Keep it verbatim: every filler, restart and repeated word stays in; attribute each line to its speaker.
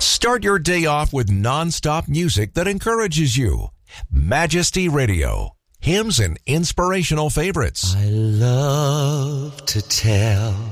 Speaker 1: Start your day off with nonstop music that encourages you. Majesty Radio. Hymns and inspirational favorites.
Speaker 2: I love to tell